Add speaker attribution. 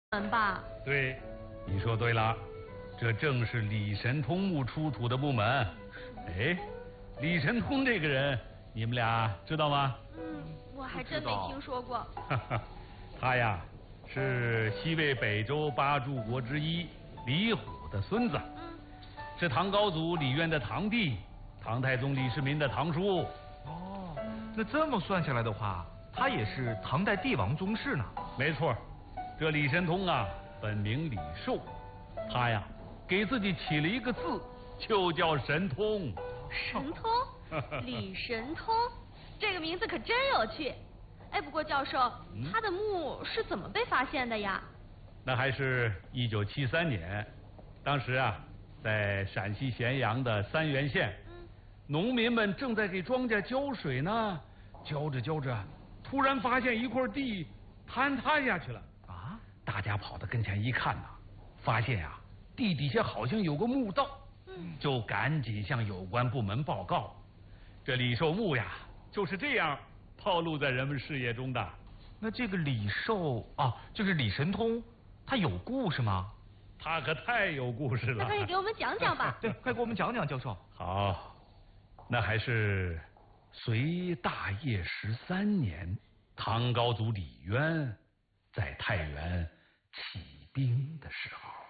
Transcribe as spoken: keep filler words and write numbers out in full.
Speaker 1: 门吧？
Speaker 2: 对，你说对了，这正是李神通墓出土的木门。哎，李神通这个人，你们俩知道吗？
Speaker 1: 嗯，我还真没听说过。
Speaker 2: 哈哈，他呀是西魏北周八柱国之一李虎的孙子，
Speaker 1: 嗯，
Speaker 2: 是唐高祖李渊的堂弟，唐太宗李世民的堂叔。
Speaker 3: 哦，那这么算下来的话，他也是唐代帝王宗室呢。
Speaker 2: 没错，这李神通啊，本名李寿，他呀给自己起了一个字，就叫神通。
Speaker 1: 神通，李神通，这个名字可真有趣。哎，不过教授，
Speaker 2: 嗯、
Speaker 1: 他的墓是怎么被发现的呀？
Speaker 2: 那还是一九七三年，当时啊，在陕西咸阳的三原县，嗯、农民们正在给庄稼浇水呢，浇着浇着，突然发现一块地坍塌下去了啊！大家跑到跟前一看呐、啊，发现啊，地底下好像有个墓道，嗯，就赶紧向有关部门报告。这李寿墓呀，就是这样暴露在人们视野中的。
Speaker 3: 那这个李寿啊，就是李神通，他有故事吗？
Speaker 2: 他可太有故事了。
Speaker 1: 那可以给我们讲讲吧？
Speaker 3: 对，快给我们讲讲，教授。
Speaker 2: 好，那还是隋大业十三年，唐高祖李渊在太原起兵的时候。